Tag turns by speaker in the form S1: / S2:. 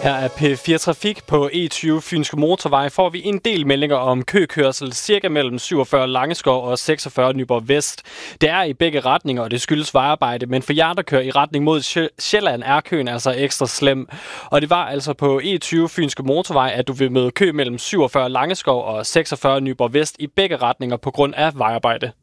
S1: Her er P4 Trafik på E20 Fynske Motorvej. Får vi en del meldinger om køkørsel cirka mellem 47 Langeskov og 46 Nyborg Vest. Det er i begge retninger, og det skyldes vejarbejde, men for jer, der kører i retning mod Sjælland, er køen altså ekstra slem. Og det var altså på E20 Fynske Motorvej, at du vil møde kø mellem 47 Langeskov og 46 Nyborg Vest i begge retninger på grund af vejarbejde.